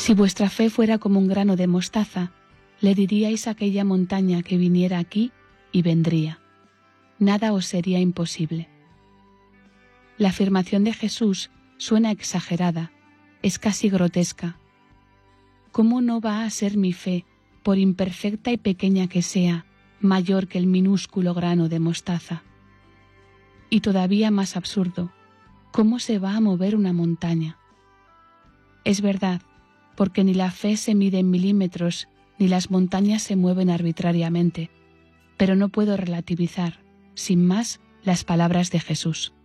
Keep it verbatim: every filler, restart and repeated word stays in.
Si vuestra fe fuera como un grano de mostaza, le diríais a aquella montaña que viniera aquí y vendría. Nada os sería imposible. La afirmación de Jesús suena exagerada, es casi grotesca. ¿Cómo no va a ser mi fe, por imperfecta y pequeña que sea, mayor que el minúsculo grano de mostaza? Y todavía más absurdo, ¿cómo se va a mover una montaña? Es verdad, porque ni la fe se mide en milímetros, ni las montañas se mueven arbitrariamente, pero no puedo relativizar, sin más, las palabras de Jesús.